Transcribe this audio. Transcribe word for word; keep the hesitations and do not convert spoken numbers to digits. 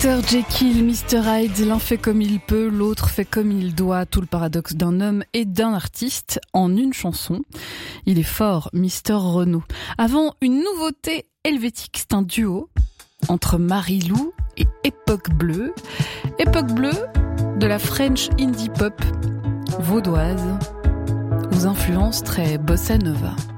docteur Jekyll, mister Hyde, l'un fait comme il peut, l'autre fait comme il doit. Tout le paradoxe d'un homme et d'un artiste en une chanson. Il est fort, mister Renaud. Avant, une nouveauté helvétique, c'est un duo entre Marie-Lou et Époque Bleue. Époque Bleue, de la French indie pop vaudoise, aux influences très bossa nova.